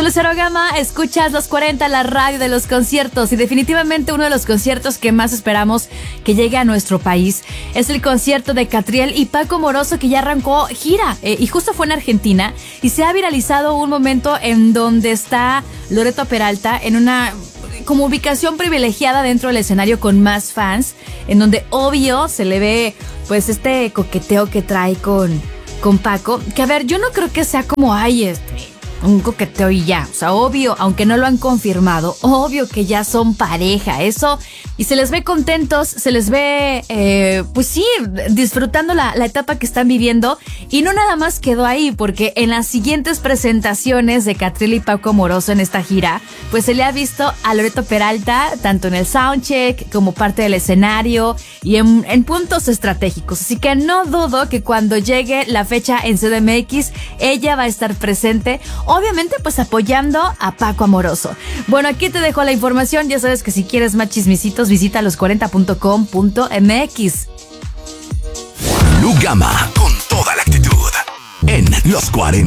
Lucero Gama, escuchas los 40, la radio de los conciertos, y definitivamente uno de los conciertos que más esperamos que llegue a nuestro país es el concierto de Catriel y Paco Amoroso, que ya arrancó gira y justo fue en Argentina, y se ha viralizado un momento en donde está Loreto Peralta en una como ubicación privilegiada dentro del escenario con más fans, en donde obvio se le ve pues este coqueteo que trae con Paco, que a ver, yo no creo que sea como un coqueteo y ya, o sea, obvio, aunque no lo han confirmado, obvio que ya son pareja, eso, y se les ve contentos, se les ve, pues sí, disfrutando la etapa que están viviendo, y no nada más quedó ahí, porque en las siguientes presentaciones de Catriel y Paco Amoroso en esta gira, pues se le ha visto a Loreto Peralta, tanto en el soundcheck, como parte del escenario, y en puntos estratégicos, así que no dudo que cuando llegue la fecha en CDMX, ella va a estar presente, obviamente pues apoyando a Paco Amoroso. Bueno, aquí te dejo la información. Ya sabes que si quieres más chismecitos, visita los40.com.mx. Lu Gama, con toda la actitud en Los 40.